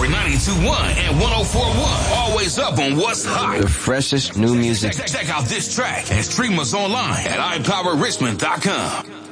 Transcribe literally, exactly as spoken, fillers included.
iPower ninety-two point one and one oh four point one. Always up on what's hot. The freshest new music. Check, check out this track and stream us online at i power richmond dot com.